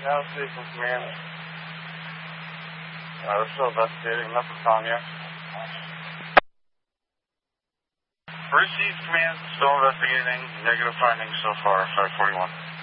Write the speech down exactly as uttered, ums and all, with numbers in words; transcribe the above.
Now Station Command. Uh, we're still investigating. Nothing's on yet. Received, Command. Still investigating. Negative findings so far. five forty-one.